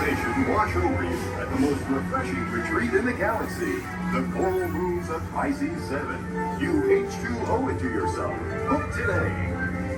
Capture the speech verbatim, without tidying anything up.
relaxation wash over you at the most refreshing retreat in the galaxy. The Coral Rooms of Pisces seven. You H two O it to yourself. Book today.